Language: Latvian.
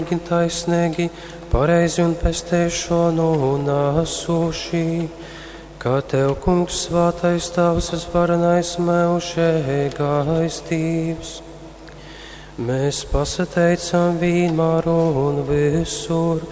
taisnīgi, pareizi un pestīšanu nāsuši, kā Tev, Kungs, svātais Tavs, varenais mūžīgais Dievs. Mēs pasateicam vienmēr un visur